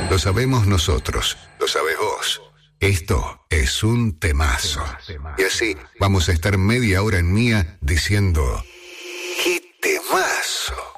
Lo sabemos nosotros, lo sabés vos. Esto es un temazo. Y así vamos a estar media hora en Mía diciendo: ¡qué temazo!